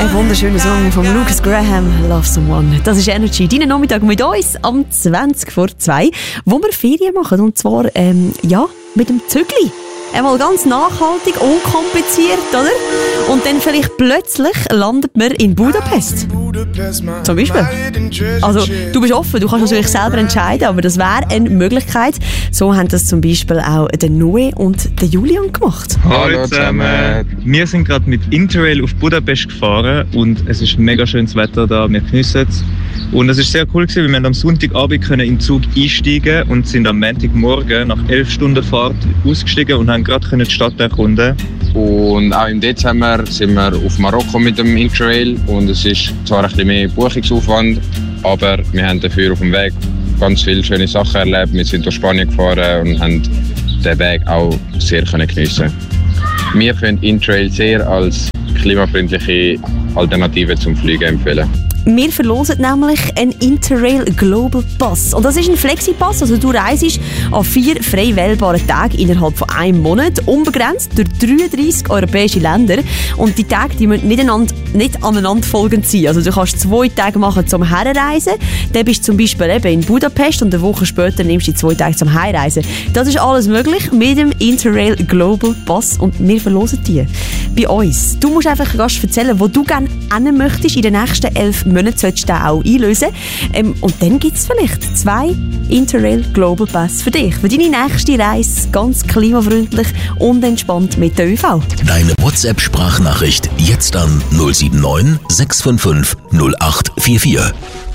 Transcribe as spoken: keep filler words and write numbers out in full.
Ein wunderschöner Song von Lucas Graham, Love Someone. Das ist Energy. Deinen Nachmittag mit uns am zwanzig vor zwei, wo wir Ferien machen. Und zwar, ähm, ja, mit dem Zügli. Einmal ganz nachhaltig, unkompliziert, oder? Und dann vielleicht plötzlich landet man in Budapest. Zum Beispiel. Also, du bist offen, du kannst natürlich selber entscheiden, aber das wäre eine Möglichkeit. So haben das zum Beispiel auch der Noe und der Julian gemacht. Hallo zusammen. Wir sind gerade mit Interrail auf Budapest gefahren und es ist mega schönes Wetter da, wir geniessen es. Und es ist sehr cool gewesen, weil wir am Sonntagabend können in den Zug einsteigen und sind am Montagmorgen nach elf Stunden Fahrt ausgestiegen und haben gerade die Stadt erkunden. Und auch im Dezember sind wir auf Marokko mit dem Interrail und es ist zwar ein bisschen mehr Buchungsaufwand, aber wir haben dafür auf dem Weg ganz viele schöne Sachen erlebt. Wir sind durch Spanien gefahren und haben den Weg auch sehr geniessen. Wir können Interrail sehr als klimafreundliche Alternative zum Fliegen empfehlen. Wir verlosen nämlich einen Interrail Global Pass. Und das ist ein Flexi-Pass, also du reist an vier frei wählbaren Tagen innerhalb von einem Monat, unbegrenzt durch dreiunddreissig europäische Länder. Und die Tage die müssen nicht, einander, nicht aneinanderfolgend sein. Also du kannst zwei Tage machen zum Herreisen, dann bist du zum Beispiel eben in Budapest und eine Woche später nimmst du die zwei Tage zum Heimreisen. Das ist alles möglich mit dem Interrail Global Pass und wir verlosen die bei uns. Du musst einfach Gast erzählen, wo du gerne hin möchtest in den nächsten elf Monaten. Solltest du den auch einlösen. Ähm, und dann gibt es vielleicht zwei Interrail Global Pass für dich. Für deine nächste Reise ganz klimafreundlich und entspannt mit der ÖV. Deine WhatsApp-Sprachnachricht jetzt an null sieben neun sechs fünf fünf null acht vier vier.